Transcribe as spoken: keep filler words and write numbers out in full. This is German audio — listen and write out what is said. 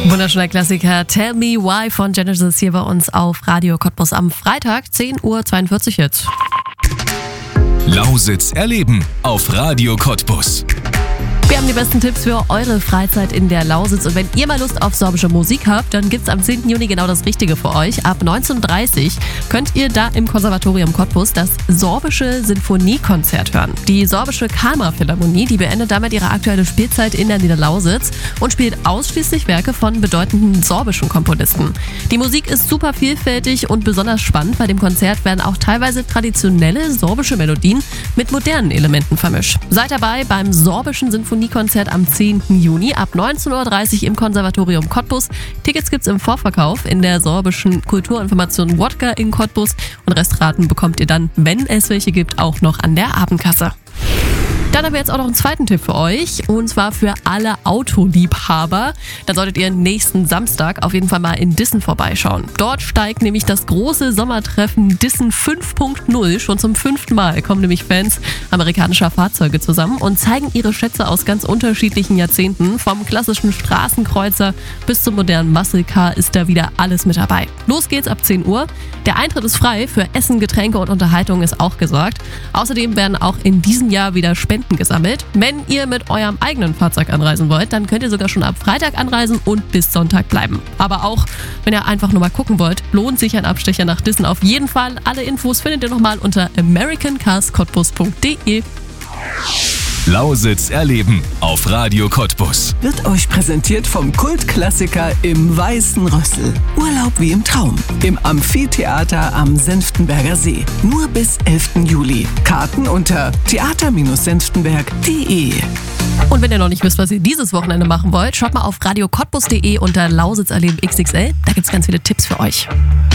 Wunderschöner Klassiker Tell Me Why von Genesis hier bei uns auf Radio Cottbus am Freitag, zehn Uhr zweiundvierzig jetzt. Lausitz erleben auf Radio Cottbus. Wir haben die besten Tipps für eure Freizeit in der Lausitz. Und wenn ihr mal Lust auf sorbische Musik habt, dann gibt's am zehnten Juni genau das Richtige für euch. Ab neunzehn Uhr dreißig könnt ihr da im Konservatorium Cottbus das sorbische Sinfoniekonzert hören. Die sorbische Kammerphilharmonie, die beendet damit ihre aktuelle Spielzeit in der Niederlausitz und spielt ausschließlich Werke von bedeutenden sorbischen Komponisten. Die Musik ist super vielfältig und besonders spannend. Bei dem Konzert werden auch teilweise traditionelle sorbische Melodien mit modernen Elementen vermischt. Seid dabei beim sorbischen Sinfoniekonzert am zehnten Juni ab neunzehn Uhr dreißig im Konservatorium Cottbus. Tickets gibt's im Vorverkauf in der sorbischen Kulturinformation Wodka in Cottbus und Restraten bekommt ihr dann, wenn es welche gibt, auch noch an der Abendkasse. Dann haben wir jetzt auch noch einen zweiten Tipp für euch, und zwar für alle Autoliebhaber. Dann solltet ihr nächsten Samstag auf jeden Fall mal in Dissen vorbeischauen. Dort steigt nämlich das große Sommertreffen Dissen fünf Punkt null. Schon zum fünften Mal kommen nämlich Fans amerikanischer Fahrzeuge zusammen und zeigen ihre Schätze aus ganz unterschiedlichen Jahrzehnten. Vom klassischen Straßenkreuzer bis zum modernen Muscle Car ist da wieder alles mit dabei. Los geht's ab zehn Uhr. Der Eintritt ist frei, für Essen, Getränke und Unterhaltung ist auch gesorgt. Außerdem werden auch in diesem Jahr wieder Spenden gesammelt. Wenn ihr mit eurem eigenen Fahrzeug anreisen wollt, dann könnt ihr sogar schon ab Freitag anreisen und bis Sonntag bleiben. Aber auch, wenn ihr einfach nur mal gucken wollt, lohnt sich ein Abstecher nach Dissen auf jeden Fall. Alle Infos findet ihr nochmal unter american cars cottbus punkt de. Lausitz erleben auf Radio Cottbus. Wird euch präsentiert vom Kultklassiker im Weißen Rössel. Urlaub wie im Traum. Im Amphitheater am Senftenberger See. Nur bis elften Juli. Karten unter theater senftenberg punkt de. Und wenn ihr noch nicht wisst, was ihr dieses Wochenende machen wollt, schaut mal auf radio cottbus punkt de unter Lausitz erleben X X L. Da gibt's ganz viele Tipps für euch.